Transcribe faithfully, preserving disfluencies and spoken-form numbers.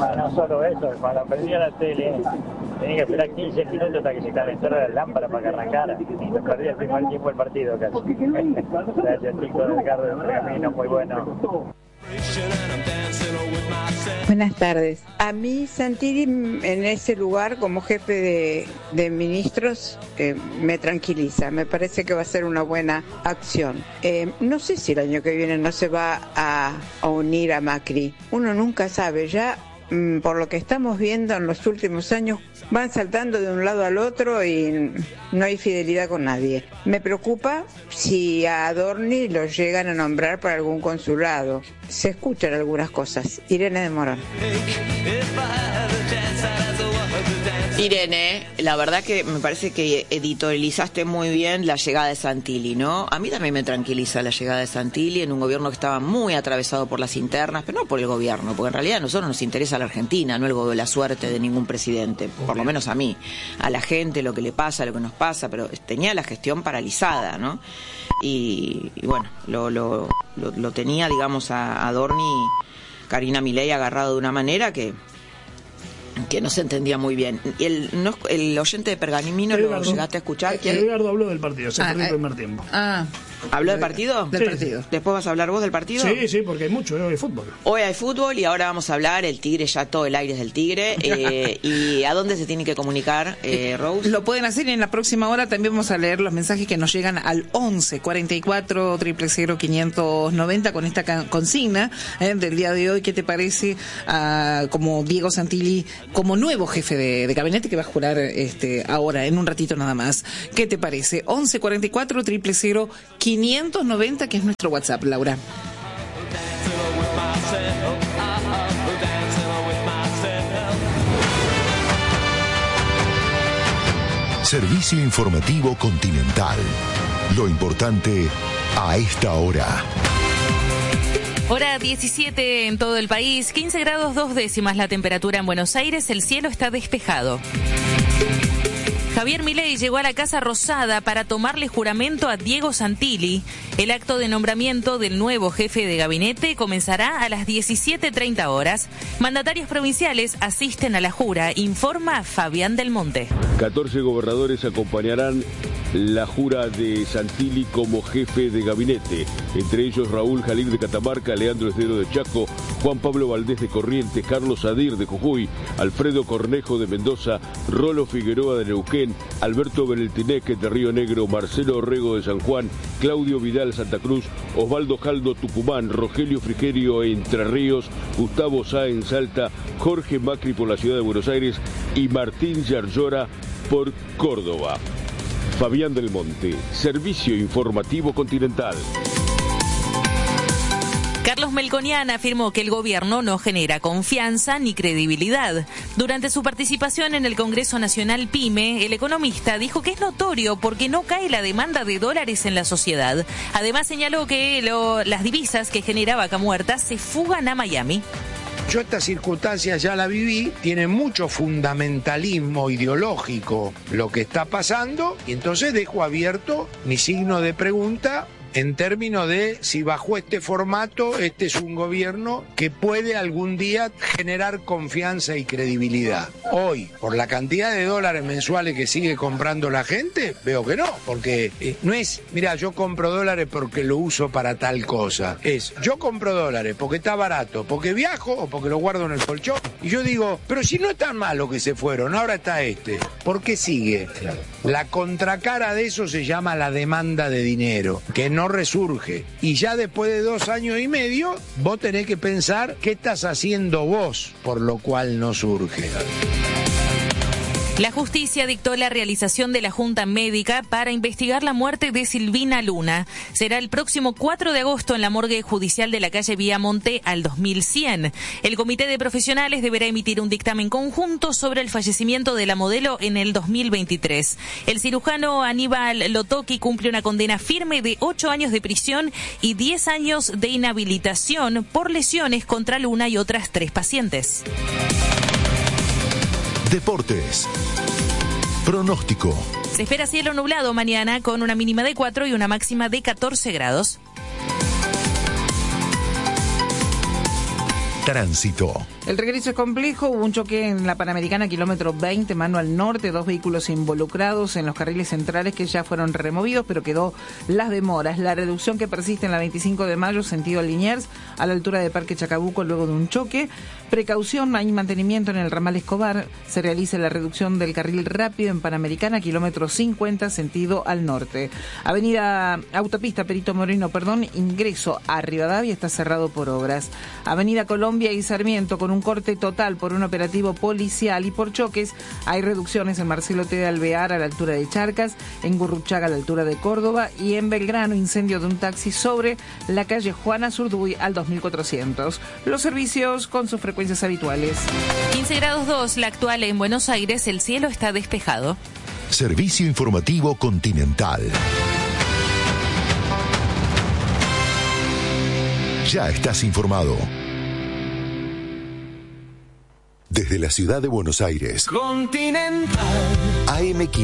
No solo eso, cuando prendía la tele tenía que esperar quince minutos hasta que se calentara la lámpara para que arrancara. Y se perdía el primer tiempo del partido casi. Gracias, chicos, Ricardo del Pergamino, muy bueno. Buenas tardes. A mí Santilli en ese lugar como jefe de, de ministros eh, me tranquiliza, me parece que va a ser una buena acción. Eh, no sé si el año que viene no se va a, a unir a Macri, uno nunca sabe, ya mm, por lo que estamos viendo en los últimos años van saltando de un lado al otro y no hay fidelidad con nadie. Me preocupa si a Adorni lo llegan a nombrar para algún consulado. Se escuchan algunas cosas. Irene de Morón. Irene, la verdad que me parece que editorializaste muy bien la llegada de Santilli, ¿no? A mí también me tranquiliza la llegada de Santilli en un gobierno que estaba muy atravesado por las internas, pero no por el gobierno, porque en realidad a nosotros nos interesa la Argentina, no el, la suerte de ningún presidente, por lo menos a mí, a la gente, lo que le pasa, lo que nos pasa, pero tenía la gestión paralizada, ¿no? Y, y bueno, lo, lo, lo, lo tenía, digamos, a Adorni, Karina Milei agarrado de una manera que... que no se entendía muy bien. ¿Y el, no, el oyente de Pergamino lo llegaste a escuchar? ¿Quién? Edgardo habló del partido, se ah, perdió el primer tiempo. Ah, ¿habló del partido? Del sí, partido. ¿Después vas a hablar vos del partido? Sí, sí, porque hay mucho, hoy hay fútbol. Hoy hay fútbol y ahora vamos a hablar, el Tigre, ya todo el aire es del Tigre. Eh, ¿Y a dónde se tiene que comunicar, eh, Rose? Lo pueden hacer y en la próxima hora también vamos a leer los mensajes que nos llegan al once cuarenta y cuatro, cero cero cero, quinientos noventa con esta consigna eh, del día de hoy. ¿Qué te parece uh, como Diego Santilli, como nuevo jefe de, de gabinete que va a jurar este ahora, en un ratito nada más? ¿Qué te parece? once cuarenta y cuatro, cero cero cero, quinientos noventa, que es nuestro WhatsApp, Laura. Servicio informativo Continental. Lo importante a esta hora. Hora diecisiete en todo el país, quince grados dos décimas la temperatura en Buenos Aires, el cielo está despejado. Javier Milei llegó a la Casa Rosada para tomarle juramento a Diego Santilli. El acto de nombramiento del nuevo jefe de gabinete comenzará a las diecisiete treinta horas. Mandatarios provinciales asisten a la jura, informa Fabián del Monte. catorce gobernadores acompañarán la jura de Santilli como jefe de gabinete, entre ellos Raúl Jalil de Catamarca, Leandro Esdero de Chaco, Juan Pablo Valdés de Corrientes, Carlos Adir de Jujuy, Alfredo Cornejo de Mendoza, Rolo Figueroa de Neuquén, Alberto Beneltinec de Río Negro, Marcelo Orrego de San Juan, Claudio Vidal Santa Cruz, Osvaldo Jaldo Tucumán, Rogelio Frigerio Entre Ríos, Gustavo Sáenz Salta, Jorge Macri por la ciudad de Buenos Aires y Martín Yarlora por Córdoba. Fabián del Monte, Servicio Informativo Continental. Carlos Melconian afirmó que el gobierno no genera confianza ni credibilidad. Durante su participación en el Congreso Nacional PYME, el economista dijo que es notorio porque no cae la demanda de dólares en la sociedad. Además señaló que lo, las divisas que genera Vaca Muerta se fugan a Miami. Yo estas circunstancias ya la viví, tiene mucho fundamentalismo ideológico lo que está pasando, y entonces dejo abierto mi signo de pregunta en términos de si bajo este formato este es un gobierno que puede algún día generar confianza y credibilidad. Hoy, por la cantidad de dólares mensuales que sigue comprando la gente, veo que no, porque eh, no es, mira, yo compro dólares porque lo uso para tal cosa, es, yo compro dólares porque está barato, porque viajo o porque lo guardo en el colchón, y yo digo, pero si no es tan malo que se fueron, ahora está este, ¿por qué sigue? La contracara de eso se llama la demanda de dinero, que no no resurge. Y ya después de dos años y medio, vos tenés que pensar qué estás haciendo vos, por lo cual no surge. La justicia dictó la realización de la Junta Médica para investigar la muerte de Silvina Luna. Será el próximo cuatro de agosto en la morgue judicial de la calle Viamonte al dos mil cien. El comité de profesionales deberá emitir un dictamen conjunto sobre el fallecimiento de la modelo en el dos mil veintitrés. El cirujano Aníbal Lotoki cumple una condena firme de ocho años de prisión y diez años de inhabilitación por lesiones contra Luna y otras tres pacientes. Deportes. Pronóstico. Se espera cielo nublado mañana con una mínima de cuatro y una máxima de catorce grados. Tránsito. El regreso es complejo, hubo un choque en la Panamericana, kilómetro veinte, mano al norte, dos vehículos involucrados en los carriles centrales que ya fueron removidos, pero quedó las demoras. La reducción que persiste en la veinticinco de mayo, sentido Liniers, a la altura de Parque Chacabuco, luego de un choque. Precaución, hay mantenimiento en el ramal Escobar, se realiza la reducción del carril rápido en Panamericana, kilómetro cincuenta, sentido al norte. Avenida Autopista Perito Moreno, perdón, ingreso a Rivadavia está cerrado por obras. Avenida Colombia y Sarmiento, con un corte total por un operativo policial y por choques, hay reducciones en Marcelo T. de Alvear a la altura de Charcas, en Gurruchaga a la altura de Córdoba y en Belgrano, incendio de un taxi sobre la calle Juana Zurduy al dos mil cuatrocientos. Los servicios con sus frecuencias habituales. quince grados dos, la actual en Buenos Aires, el cielo está despejado. Servicio informativo Continental. Ya estás informado. Desde la ciudad de Buenos Aires. Continental. A M